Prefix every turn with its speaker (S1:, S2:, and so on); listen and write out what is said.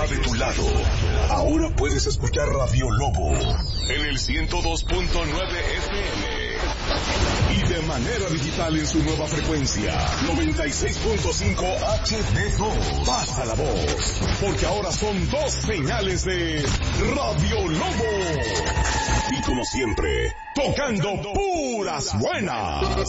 S1: está de tu lado. Ahora puedes escuchar Radio Lobo en el 102.9 FM. Y de manera digital en su nueva frecuencia, 96.5 HD2. Pasa la voz, porque ahora son 2 señales de Radio Lobo. Y como siempre, tocando puras buenas.